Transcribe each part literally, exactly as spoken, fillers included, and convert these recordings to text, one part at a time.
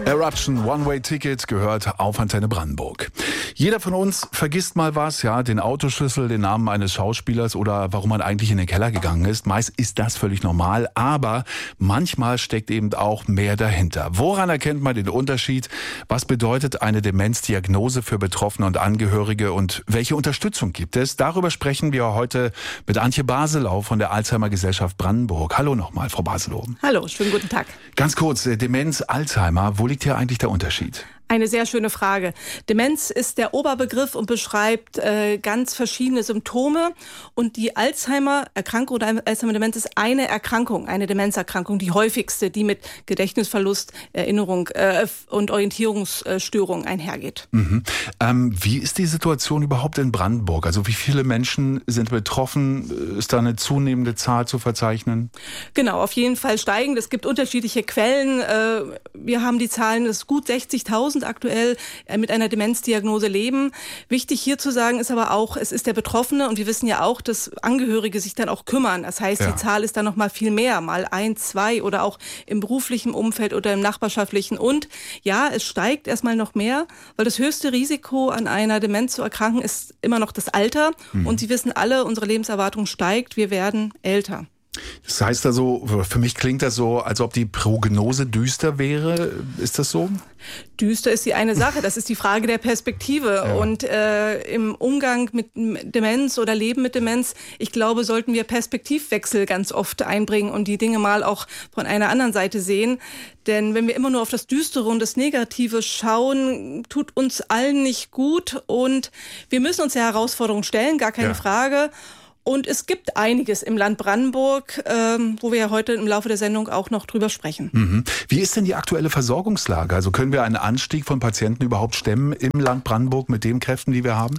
Eruption One-Way-Ticket gehört auf Antenne Brandenburg. Jeder von uns vergisst mal was, ja, den Autoschlüssel, den Namen eines Schauspielers oder warum man eigentlich in den Keller gegangen ist. Meist ist das völlig normal, aber manchmal steckt eben auch mehr dahinter. Woran erkennt man den Unterschied? Was bedeutet eine Demenzdiagnose für Betroffene und Angehörige und welche Unterstützung gibt es? Darüber sprechen wir heute mit Antje Baselow von der Alzheimer Gesellschaft Brandenburg. Hallo nochmal, Frau Baselow. Hallo, schönen guten Tag. Ganz kurz, Demenz, Alzheimer, wo liegt hier eigentlich der Unterschied? Eine sehr schöne Frage. Demenz ist der Oberbegriff und beschreibt äh, ganz verschiedene Symptome. Und die Alzheimer-Erkrankung oder Alzheimer-Demenz ist eine Erkrankung, eine Demenzerkrankung, die häufigste, die mit Gedächtnisverlust, Erinnerung äh, und Orientierungsstörung einhergeht. Mhm. Ähm, wie ist die Situation überhaupt in Brandenburg? Also wie viele Menschen sind betroffen? Ist da eine zunehmende Zahl zu verzeichnen? Genau, auf jeden Fall steigend. Es gibt unterschiedliche Quellen. Äh, wir haben die Zahlen, es ist gut sechzigtausend aktuell mit einer Demenzdiagnose leben. Wichtig hier zu sagen ist aber auch, es ist der Betroffene und wir wissen ja auch, dass Angehörige sich dann auch kümmern. Das heißt, ja. Die Zahl ist dann noch mal viel mehr, mal ein, zwei oder auch im beruflichen Umfeld oder im nachbarschaftlichen. Und ja, es steigt erstmal noch mehr, weil das höchste Risiko an einer Demenz zu erkranken ist immer noch das Alter. Mhm. Und Sie wissen alle, unsere Lebenserwartung steigt, wir werden älter. Das heißt also, für mich klingt das so, als ob die Prognose düster wäre. Ist das so? Düster ist die eine Sache, das ist die Frage der Perspektive. Ja. Und äh, im Umgang mit Demenz oder Leben mit Demenz, ich glaube, sollten wir Perspektivwechsel ganz oft einbringen und die Dinge mal auch von einer anderen Seite sehen. Denn wenn wir immer nur auf das Düstere und das Negative schauen, tut uns allen nicht gut. Und wir müssen uns der Herausforderung stellen, gar keine ja. Frage. Und es gibt einiges im Land Brandenburg, ähm, wo wir ja heute im Laufe der Sendung auch noch drüber sprechen. Mhm. Wie ist denn die aktuelle Versorgungslage? Also können wir einen Anstieg von Patienten überhaupt stemmen im Land Brandenburg mit den Kräften, die wir haben?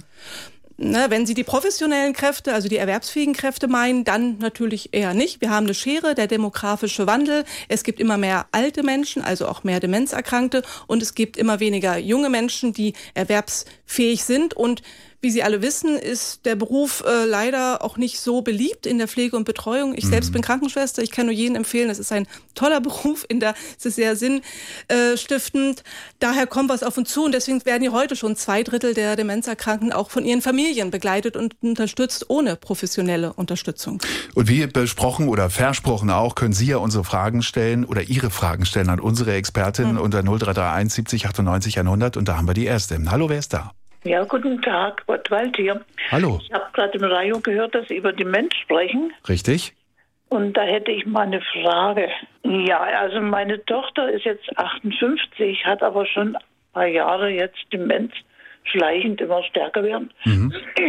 Na, wenn Sie die professionellen Kräfte, also die erwerbsfähigen Kräfte meinen, dann natürlich eher nicht. Wir haben eine Schere, der demografische Wandel. Es gibt immer mehr alte Menschen, also auch mehr Demenzerkrankte. Und es gibt immer weniger junge Menschen, die erwerbsfähig sind. Und wie Sie alle wissen, ist der Beruf äh, leider auch nicht so beliebt in der Pflege und Betreuung. Ich mhm. selbst bin Krankenschwester. Ich kann nur jedem empfehlen, es ist ein toller Beruf. In der, es ist sehr sinnstiftend. Daher kommt was auf uns zu. Und deswegen werden ja heute schon zwei Drittel der Demenzerkrankten auch von ihren Familien begleitet und unterstützt, ohne professionelle Unterstützung. Und wie besprochen oder versprochen auch, können Sie ja unsere Fragen stellen oder Ihre Fragen stellen an unsere Expertin mhm. unter null drei drei eins siebzig achtundneunzig hundert. Und da haben wir die erste. Hallo, wer ist da? Ja, guten Tag, Gottwald hier. Hallo. Ich habe gerade im Radio gehört, dass Sie über Demenz sprechen. Richtig. Und da hätte ich mal eine Frage. Ja, also meine Tochter ist jetzt achtundfünfzig, hat aber schon ein paar Jahre jetzt Demenz, schleichend immer stärker werden. Mhm.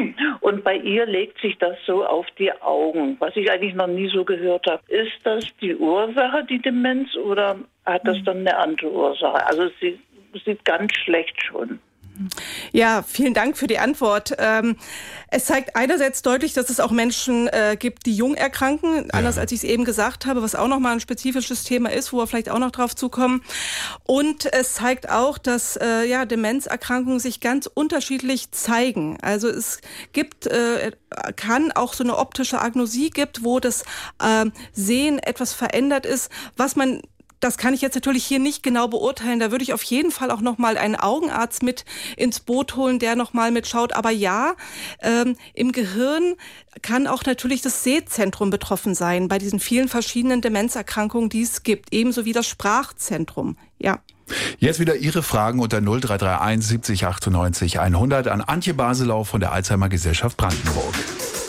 Und bei ihr legt sich das so auf die Augen, was ich eigentlich noch nie so gehört habe. Ist das die Ursache, die Demenz, oder hat das dann eine andere Ursache? Also sie sieht ganz schlecht schon. Ja, vielen Dank für die Antwort. Ähm, es zeigt einerseits deutlich, dass es auch Menschen äh, gibt, die jung erkranken, anders ja. als ich es eben gesagt habe, was auch nochmal ein spezifisches Thema ist, wo wir vielleicht auch noch drauf zukommen. Und es zeigt auch, dass äh, ja, Demenzerkrankungen sich ganz unterschiedlich zeigen. Also es gibt, äh, kann auch so eine optische Agnosie gibt, wo das äh, Sehen etwas verändert ist, was man Das kann ich jetzt natürlich hier nicht genau beurteilen. Da würde ich auf jeden Fall auch noch mal einen Augenarzt mit ins Boot holen, der noch mal mitschaut. Aber ja, ähm, im Gehirn kann auch natürlich das Sehzentrum betroffen sein bei diesen vielen verschiedenen Demenzerkrankungen, die es gibt. Ebenso wie das Sprachzentrum. Ja. Jetzt wieder Ihre Fragen unter null drei drei eins siebzig achtundneunzig hundert an Antje Baselow von der Alzheimer Gesellschaft Brandenburg.